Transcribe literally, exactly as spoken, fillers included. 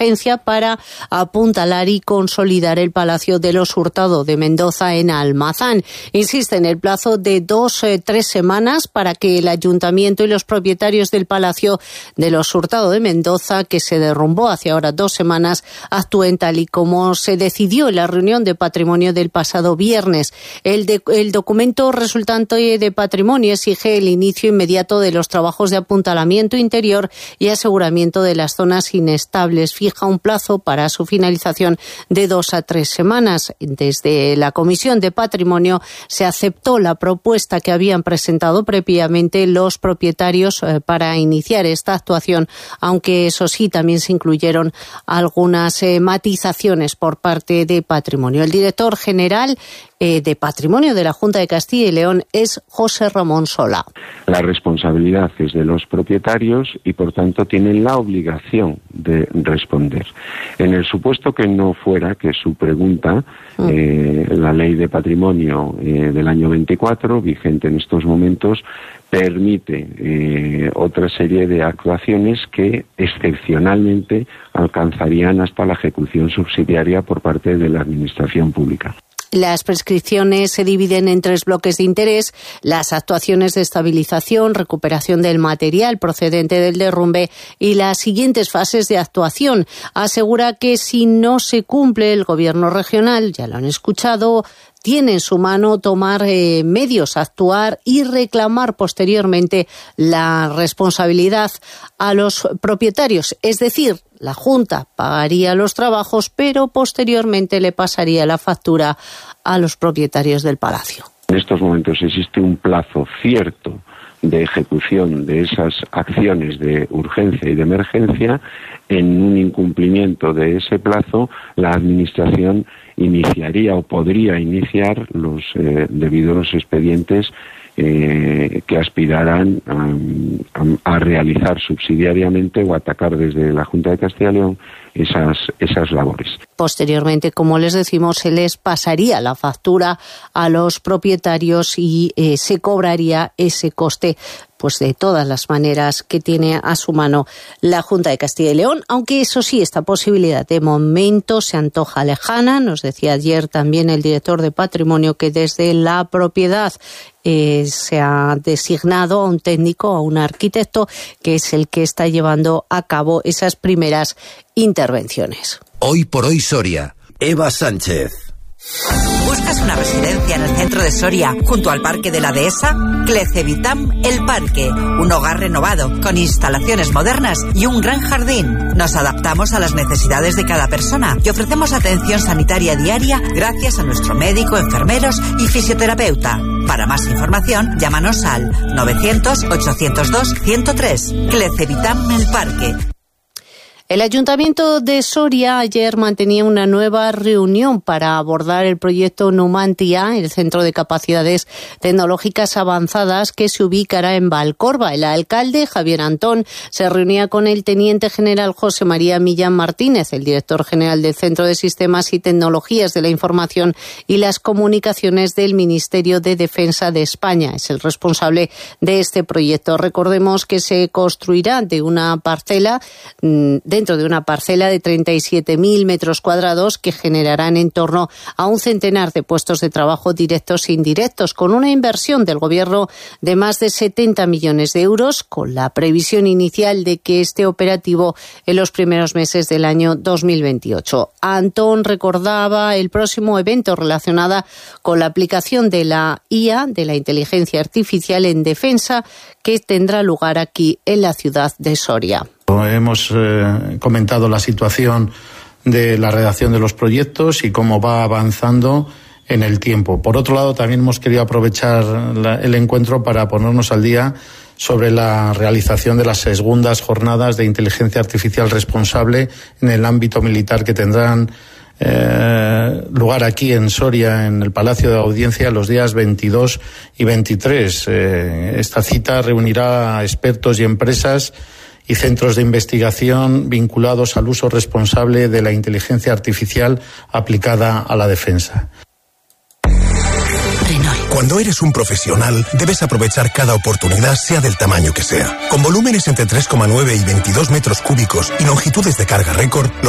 urgencia para apuntalar y consolidar el Palacio de los Hurtado de Mendoza en Almazán. Insiste en el plazo de dos, eh, tres semanas para que el Ayuntamiento y los propietarios del Palacio de los Hurtado de Mendoza, que se derrumbó hace ahora dos semanas, actúen tal y como se decidió en la reunión de patrimonio del pasado viernes. El, de, el documento resultante de patrimonio exige el inicio inmediato de los trabajos de apuntalamiento interior y aseguramiento de las zonas inestables. Fija un plazo para su finalización de dos a tres semanas. Desde la Comisión de Patrimonio se aceptó la propuesta que habían presentado previamente los propietarios eh, para iniciar esta actuación, aunque eso sí, también se incluyeron algunas eh, matizaciones por parte de Patrimonio. El director general eh, de Patrimonio de la Junta de Castilla y León es José Ramón Solá. La responsabilidad es de los propietarios y, por tanto, tienen la obligación de responder. En el supuesto que no fuera, que su pregunta, mm. eh, la Ley de Patrimonio eh, del año veinticuatro, vigente en estos momentos, permite eh, otra serie de actuaciones que excepcionalmente alcanzarían hasta la ejecución subsidiaria por parte de la Administración Pública. Las prescripciones se dividen en tres bloques de interés: las actuaciones de estabilización, recuperación del material procedente del derrumbe y las siguientes fases de actuación. Asegura que si no se cumple, el Gobierno regional, ya lo han escuchado, tiene en su mano tomar eh, medios, actuar y reclamar posteriormente la responsabilidad a los propietarios. Es decir, la Junta pagaría los trabajos, pero posteriormente le pasaría la factura a los propietarios del palacio. En estos momentos existe un plazo cierto de ejecución de esas acciones de urgencia y de emergencia. En un incumplimiento de ese plazo, la Administración iniciaría o podría iniciar los eh, debidos expedientes eh, que aspirarán a, a, a realizar subsidiariamente o atacar desde la Junta de Castilla y León esas, esas labores. Posteriormente, como les decimos, se les pasaría la factura a los propietarios y eh, se cobraría ese coste, pues de todas las maneras que tiene a su mano la Junta de Castilla y León, aunque eso sí, esta posibilidad de momento se antoja lejana. Nos decía ayer también el director de Patrimonio que desde la propiedad eh, se ha designado a un técnico, a un arquitecto, que es el que está llevando a cabo esas primeras intervenciones. Hoy por hoy Soria, Eva Sánchez. ¿Buscas una residencia en el centro de Soria, junto al Parque de la Dehesa? Clecevitam El Parque, un hogar renovado, con instalaciones modernas y un gran jardín. Nos adaptamos a las necesidades de cada persona y ofrecemos atención sanitaria diaria gracias a nuestro médico, enfermeros y fisioterapeuta. Para más información, llámanos al novecientos, ochocientos dos, ciento tres. Clecevitam El Parque. El Ayuntamiento de Soria ayer mantenía una nueva reunión para abordar el proyecto Numantia, el Centro de Capacidades Tecnológicas Avanzadas que se ubicará en Valcorba. El alcalde, Javier Antón, se reunía con el teniente general José María Millán Martínez, el director general del Centro de Sistemas y Tecnologías de la Información y las Comunicaciones del Ministerio de Defensa de España. Es el responsable de este proyecto. Recordemos que se construirá de una parcela de dentro de una parcela de treinta y siete mil metros cuadrados que generarán en torno a un centenar de puestos de trabajo directos e indirectos, con una inversión del Gobierno de más de setenta millones de euros, con la previsión inicial de que esté operativo en los primeros meses del año dos mil veintiocho. Antón recordaba el próximo evento relacionado con la aplicación de la I A, de la inteligencia artificial en defensa, que tendrá lugar aquí en la ciudad de Soria. Hemos eh, comentado la situación de la redacción de los proyectos y cómo va avanzando en el tiempo. Por otro lado, también hemos querido aprovechar la, el encuentro para ponernos al día sobre la realización de las segundas jornadas de inteligencia artificial responsable en el ámbito militar que tendrán eh, lugar aquí en Soria, en el Palacio de Audiencia, los días veintidós y veintitrés. Eh, esta cita reunirá a expertos y empresas y centros de investigación vinculados al uso responsable de la inteligencia artificial aplicada a la defensa. Cuando eres un profesional, debes aprovechar cada oportunidad, sea del tamaño que sea. Con volúmenes entre tres coma nueve y veintidós metros cúbicos y longitudes de carga récord,